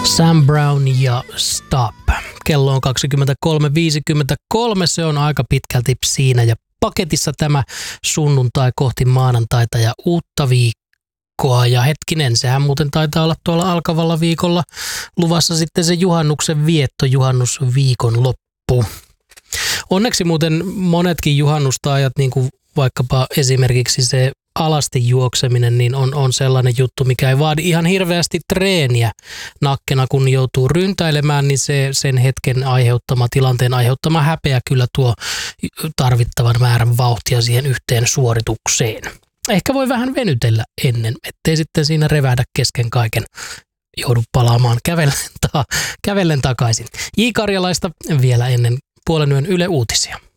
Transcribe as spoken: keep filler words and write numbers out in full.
Sam Brown ja Stop. Kello on kaksikymmentäkolme viisikymmentäkolme, se on aika pitkälti siinä ja paketissa tämä sunnuntai kohti maanantaita ja uutta viikkoa. Ja hetkinen, sehän muuten taitaa olla tuolla alkavalla viikolla luvassa sitten se juhannuksen vietto, juhannusviikon loppu. Onneksi muuten monetkin juhannustaajat, niin kuin vaikkapa esimerkiksi se alasti juokseminen, niin on, on sellainen juttu, mikä ei vaadi ihan hirveästi treeniä nakkena, kun joutuu ryntäilemään, niin se sen hetken aiheuttama, tilanteen aiheuttama häpeä kyllä tuo tarvittavan määrän vauhtia siihen yhteen suoritukseen. Ehkä voi vähän venytellä ennen, ettei sitten siinä revähdä kesken kaiken. Joudu palaamaan kävellen, ta- kävellen takaisin. J. Karjalaista vielä ennen puolen yön Yle Uutisia.